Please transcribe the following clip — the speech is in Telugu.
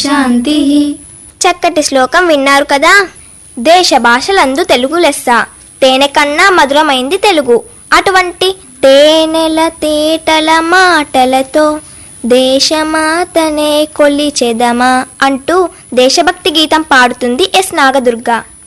శాంతి. చక్కటి శ్లోకం విన్నారు కదా. దేశ భాషలందు తెలుగు లెస్స, తేనె కన్నా మధురమైంది తెలుగు. అటువంటి తేనెల తేటల మాటలతో దేశమాతనే కొలిచెదమా అంటూ దేశభక్తి గీతం పాడుతుంది ఎస్ నాగదుర్గ.